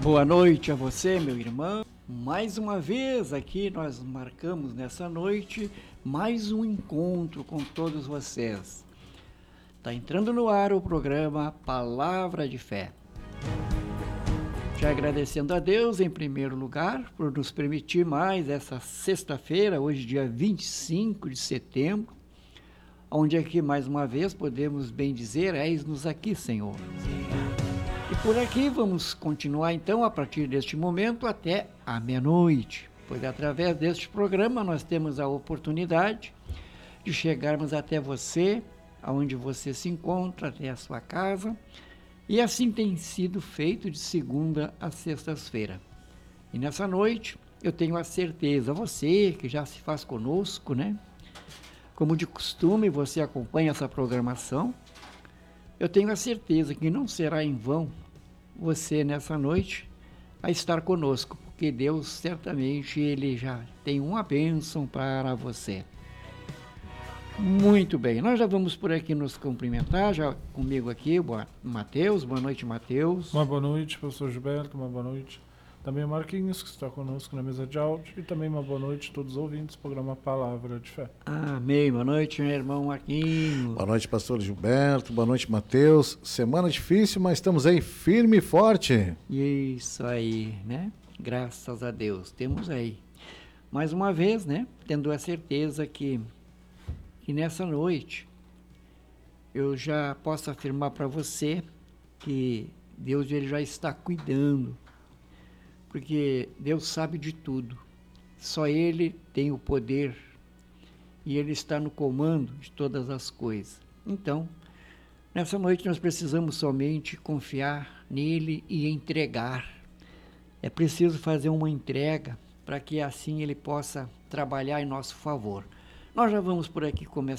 Boa noite a você, meu irmão. Mais uma vez aqui nós marcamos nessa noite mais um encontro com todos vocês. Está entrando no ar o programa Palavra de Fé. Te agradecendo a Deus em primeiro lugar por nos permitir mais essa sexta-feira, hoje dia 25 de setembro, onde aqui mais uma vez podemos bem dizer, eis-nos aqui, Senhor. E por aqui vamos continuar então a partir deste momento até a meia-noite, pois através deste programa nós temos a oportunidade de chegarmos até você, aonde você se encontra, até a sua casa, e assim tem sido feito de segunda a sextas-feira. E nessa noite eu tenho a certeza, você que já se faz conosco, né? Como de costume você acompanha essa programação, eu tenho a certeza que não será em vão você nessa noite a estar conosco, porque Deus certamente Ele já tem uma bênção para você. Muito bem, nós já vamos por aqui nos cumprimentar, já comigo aqui, Mateus, boa noite, Mateus. Uma boa noite, professor Gilberto, uma boa noite. Também o Marquinhos, que está conosco na mesa de áudio, e também uma boa noite a todos os ouvintes do programa Palavra de Fé. Amém, boa noite, meu irmão Marquinhos. Boa noite, pastor Gilberto, boa noite, Mateus. Semana difícil, mas estamos aí firme e forte. Isso aí, né? Graças a Deus, temos aí. Mais uma vez, né? Tendo a certeza que nessa noite eu já posso afirmar para você que Deus ele já está cuidando, porque Deus sabe de tudo, só Ele tem o poder e Ele está no comando de todas as coisas. Então, nessa noite nós precisamos somente confiar nele e entregar. É preciso fazer uma entrega para que assim Ele possa trabalhar em nosso favor. Nós já vamos por aqui começar